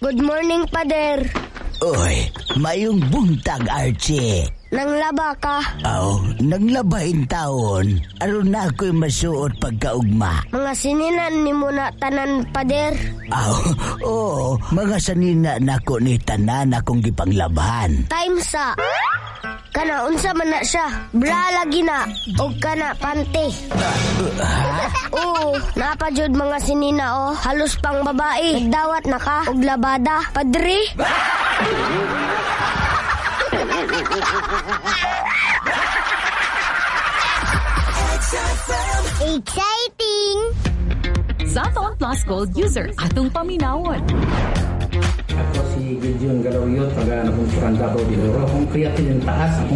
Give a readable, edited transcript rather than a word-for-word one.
Good morning, Pader. Uy, mayong buntag, Archie. Nanglaba ka? Nanglabahin taon. Aron na ako'y masuot pagkaugma. Mga sininan ni mo na tanan, Pader. Oo, mga sanina na ko ni tanan akong gipanglabahan. Time sa. Kana, unsa man na siya. Bra lagi na. O kana, pante. Oo, napadyod mga sinina halos pang babae. Nagdawat na ka, og labada. Padre? Exciting! Zaton Plus Gold user atong paminawon. Ako si Gideon Galawyot, taga Nabunsuran Davao del Oro. Akong creative yung taas.